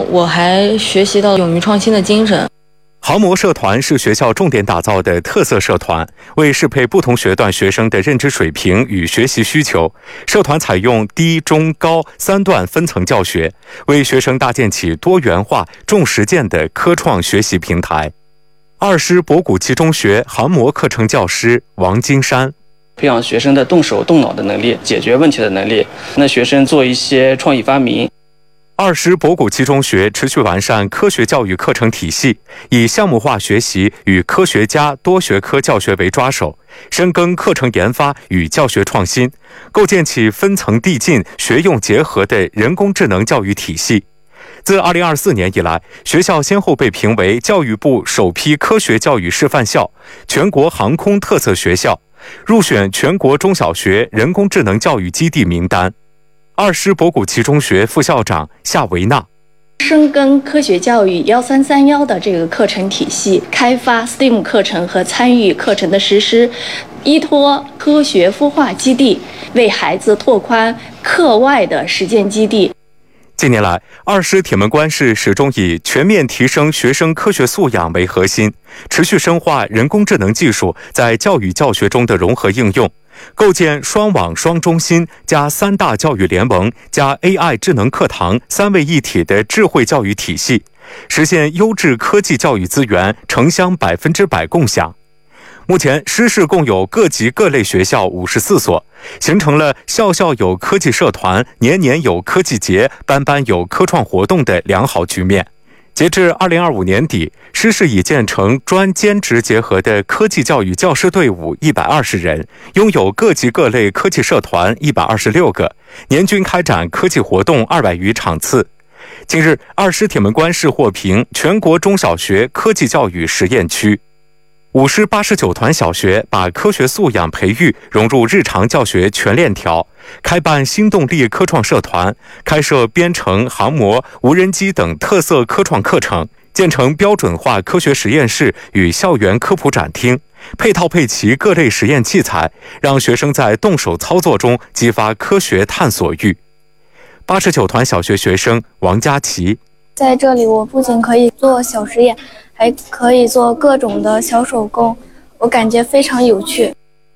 我还学习到勇于创新的精神。 航模社团是学校重点打造的特色社团，为适配不同学段学生的认知水平与学习需求，社团采用低、中、高3段分层教学，为学生搭建起多元化、重实践的科创学习平台。二师博古七中学航模课程教师王金山， 培养学生的动手动脑的能力，解决问题的能力，那学生做一些创意发明。 二师博古七中学持续完善科学教育课程体系，以项目化学习与科学家多学科教学为抓手，深耕课程研发与教学创新，构建起分层递进、学用结合的人工智能教育体系。自2024年以来，学校先后被评为教育部首批科学教育示范校、全国航空特色学校，入选全国中小学人工智能教育基地名单。二师博古七中学副校长夏维娜， 深耕科学教育1331的这个课程体系，开发 STEAM 课程和参与课程的实施，依托科学孵化基地，为孩子拓宽课外的实践基地。 近年来，二师铁门关市始终以全面提升学生科学素养为核心，持续深化人工智能技术在教育教学中的融合应用，构建双网双中心加3大教育联盟加 AI 智能课堂3位一体的智慧教育体系，实现优质科技教育资源城乡100%共享。目前，师市共有各级各类学校54所，形成了校校有科技社团、年年有科技节、班班有科创活动的良好局面。截至2025年底，师市已建成专兼职结合的科技教育教师队伍120人，拥有各级各类科技社团126个，年均开展科技活动200余场次。近日，二师铁门关市获评全国中小学科技教育实验区。五师89团小学把科学素养培育融入日常教学全链条，开办新动力科创社团，开设编程、航模、无人机等特色科创课程，建成标准化科学实验室与校园科普展厅，配套配齐各类实验器材，让学生在动手操作中激发科学探索欲。89团小学学生王佳琪， 在这里我不仅可以做小实验，还可以做各种的小手工，我感觉非常有趣。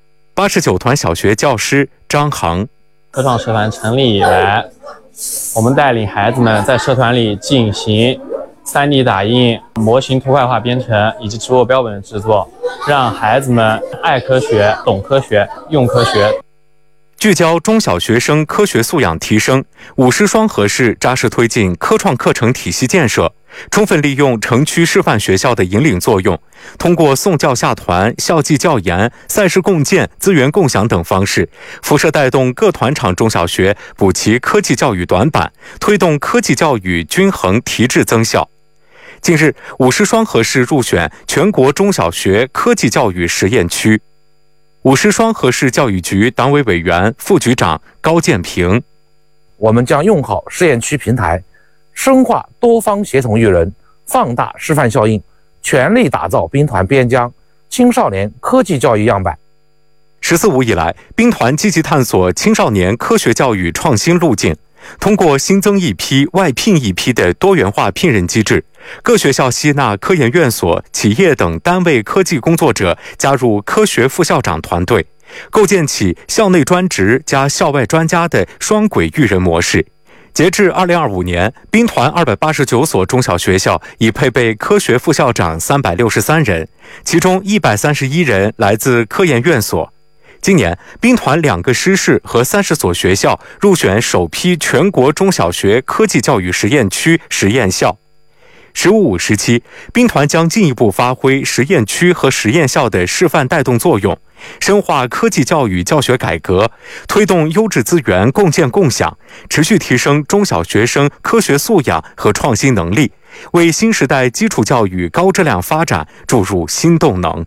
89团小学教师张航， 科创社团成立以来，我们带领孩子们在社团里进行3D 打印、模型图块化编程以及植物标本的制作，让孩子们爱科学、懂科学、用科学。 聚焦中小学生科学素养提升，五师双河市扎实推进科创课程体系建设，充分利用城区示范学校的引领作用，通过送教下团、校际教研、赛事共建、资源共享等方式，辐射带动各团场中小学补齐科技教育短板，推动科技教育均衡提质增效。近日，五师双河市入选全国中小学科技教育实验区。五师双河市教育局党委委员、副局长高建平， 我们将用好实验区平台，深化多方协同育人，放大示范效应，全力打造兵团边疆青少年科技教育样板。 14.5以来，兵团积极探索青少年科学教育创新路径，通过新增一批、外聘一批的多元化聘任机制，各学校吸纳科研院所、企业等单位科技工作者加入科学副校长团队，构建起校内专职加校外专家的双轨育人模式。截至2025年，兵团289所中小学校已配备科学副校长363人，其中131人来自科研院所。今年，兵团2个师市和30所学校入选首批全国中小学科技教育实验区实验校。15.5时期，兵团将进一步发挥实验区和实验校的示范带动作用，深化科技教育教学改革，推动优质资源共建共享，持续提升中小学生科学素养和创新能力，为新时代基础教育高质量发展注入新动能。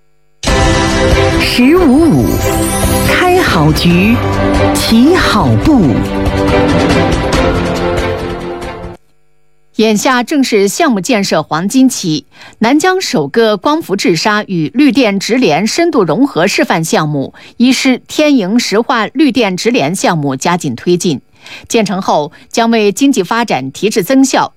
15.5开好局，起好步。 眼下正是项目建设黄金期，南疆首个光伏治沙与绿电直联深度融合示范项目一师天营石化绿电直联项目加紧推进，建成后将为经济发展提质增效